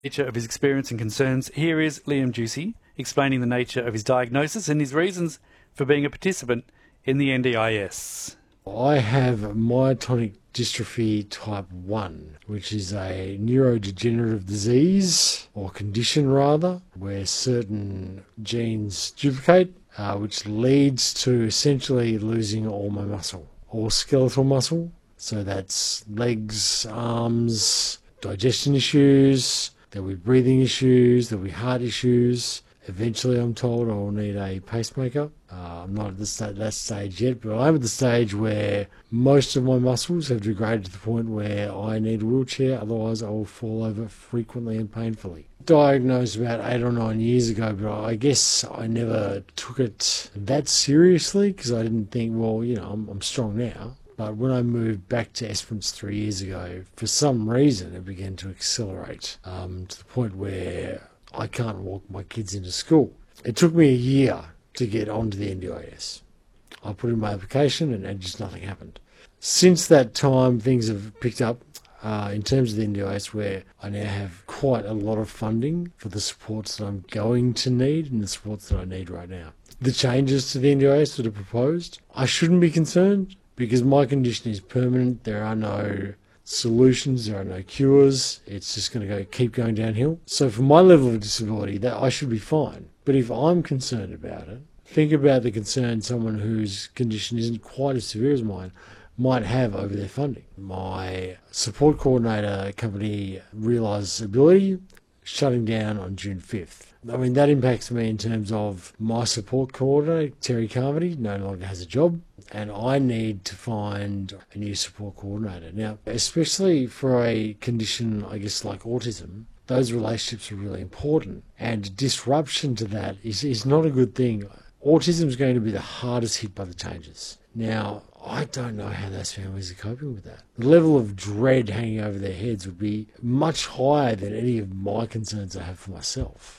Nature of his experience and concerns. Here is Liam Ducey explaining the nature of his diagnosis and his reasons for being a participant in the NDIS. I have myotonic dystrophy type 1, which is a neurodegenerative disease, or condition rather, where certain genes duplicate, which leads to essentially losing all my muscle, all skeletal muscle. So that's legs, arms, digestion issues, there'll be breathing issues, there'll be heart issues. Eventually, I'm told I will need a pacemaker. I'm not at that stage yet, but I'm at the stage where most of my muscles have degraded to the point where I need a wheelchair, otherwise I will fall over frequently and painfully. Diagnosed about 8 or 9 years ago, but I guess I never took it that seriously because I didn't think, well, I'm strong now. But when I moved back to Esperance 3 years ago, for some reason it began to accelerate to the point where I can't walk my kids into school. It took me a year to get onto the NDIS. I put in my application and just nothing happened. Since that time, things have picked up in terms of the NDIS, where I now have quite a lot of funding for the supports that I'm going to need and the supports that I need right now. The changes to the NDIS that are proposed, I shouldn't be concerned because my condition is permanent. There are no solutions, there are no cures. It's just going to keep going downhill. So for my level of disability, that I should be fine. But if I'm concerned about it, think about the concern someone whose condition isn't quite as severe as mine might have over their funding. My support coordinator company, Realise Ability, shutting down on June 5th. I mean, that impacts me in terms of my support coordinator, Terry Carmody, no longer has a job, and I need to find a new support coordinator. Now, especially for a condition, I guess, like autism, those relationships are really important, and disruption to that is not a good thing. Autism is going to be the hardest hit by the changes. Now, I don't know how those families are coping with that. The level of dread hanging over their heads would be much higher than any of my concerns I have for myself.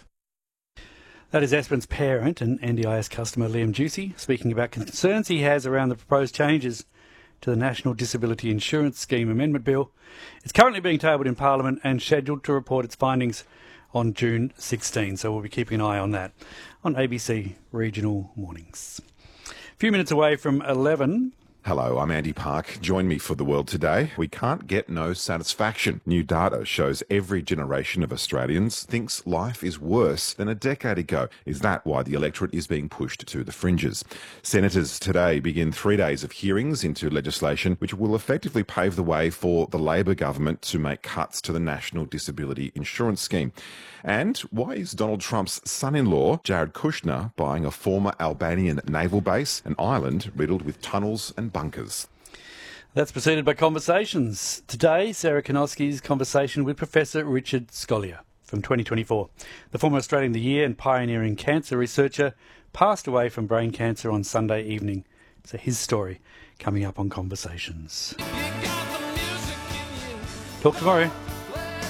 That is Esperance parent and NDIS customer Liam Ducey speaking about concerns he has around the proposed changes to the National Disability Insurance Scheme Amendment Bill. It's currently being tabled in Parliament and scheduled to report its findings on June 16, so we'll be keeping an eye on that on ABC Regional Mornings. A few minutes away from 11. Hello, I'm Andy Park. Join me for The World Today. We can't get no satisfaction. New data shows every generation of Australians thinks life is worse than a decade ago. Is that why the electorate is being pushed to the fringes? Senators today begin 3 days of hearings into legislation which will effectively pave the way for the Labor government to make cuts to the National Disability Insurance Scheme. And why is Donald Trump's son-in-law, Jared Kushner, buying a former Albanian naval base, an island riddled with tunnels and bunkers? That's preceded by Conversations. Today, Sarah Kanowski's conversation with Professor Richard Scolyer from 2024. The former Australian of the Year and pioneering cancer researcher passed away from brain cancer on Sunday evening. So his story coming up on Conversations. Talk tomorrow.